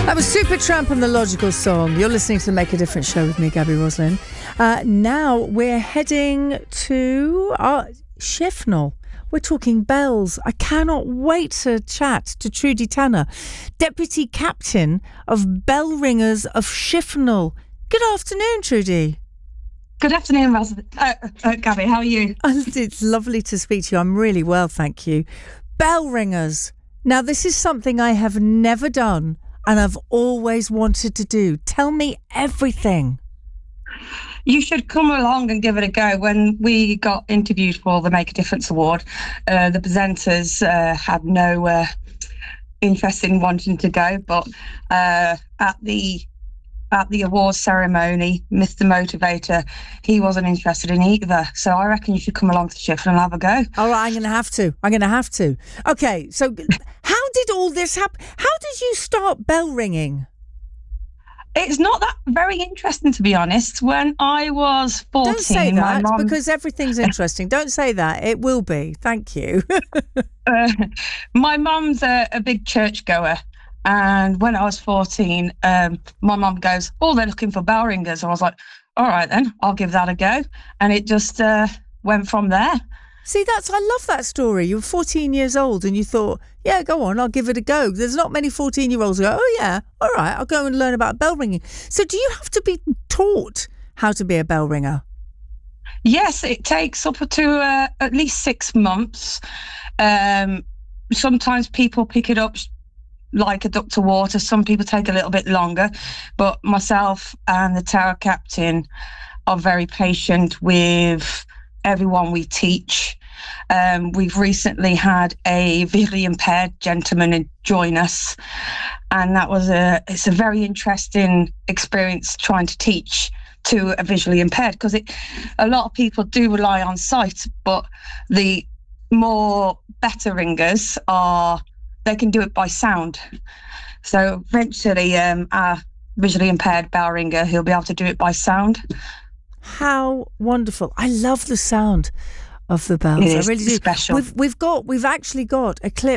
That was Supertramp and the Logical Song. You're listening to the Make a Difference show with me, Gabby Roslin. Now we're heading to Shifnal. We're talking bells. I cannot wait to chat to Trudy Tanner, Deputy Captain of Bell Ringers of Shifnal. Good afternoon, Trudy. Good afternoon, Gabby. How are you? It's lovely to speak to you. I'm really well, thank you. Bell ringers. Now, this is something I have never done and I've always wanted to do. Tell me everything. You should come along and give it a go. When we got interviewed for the Make a Difference Award, the presenters had no interest in wanting to go, but at the awards ceremony, Mr. Motivator, he wasn't interested in either. So I reckon you should come along to Shifnal and have a go. All right, I'm going to have to. Okay, so how did all this happen? How did you start bell ringing? It's not that very interesting, to be honest. When I was 14... Don't say that, because everything's interesting. Don't say that. It will be. Thank you. My mum's a big churchgoer. And when I was 14, my mum goes, "Oh, they're looking for bell ringers." And I was like, all right, then, I'll give that a go. And it just went from there. See, I love that story. You were 14 years old and you thought, yeah, go on, I'll give it a go. There's not many 14-year-olds who go, oh, yeah, all right, I'll go and learn about bell ringing. So do you have to be taught how to be a bell ringer? Yes, it takes up to at least 6 months. Sometimes people pick it up like a duck to water. Some people take a little bit longer, but myself and the tower captain are very patient with everyone we teach. We've recently had a visually impaired gentleman join us, and it's a very interesting experience trying to teach to a visually impaired, because a lot of people do rely on sight, but the more better ringers they can do it by sound. So eventually our visually impaired bell ringer, he'll be able to do it by sound. How wonderful. I love the sound of the bells. It is I really do. special. We've actually got a clip